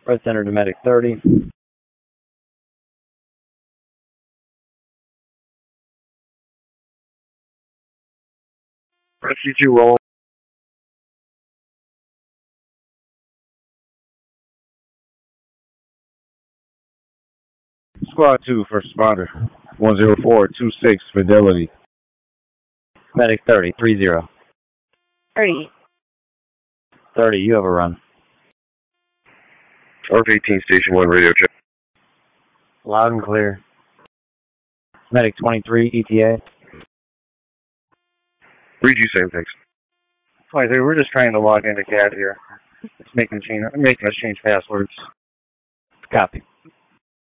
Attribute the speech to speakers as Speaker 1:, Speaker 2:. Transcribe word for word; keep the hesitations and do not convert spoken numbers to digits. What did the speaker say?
Speaker 1: Press enter to medic thirty.
Speaker 2: Rescue two roll.
Speaker 3: Squad two, first responder. one zero four two six, Fidelity.
Speaker 1: Medic thirty, three zero.
Speaker 4: thirty.
Speaker 1: thirty, you have a run.
Speaker 2: R F eighteen, Station one, radio check.
Speaker 1: Loud and clear. Medic twenty-three, E T A.
Speaker 2: Read you, same things.
Speaker 5: twenty-three, we're just trying to log into C A D here. It's making, change, making us change passwords.
Speaker 1: Copy.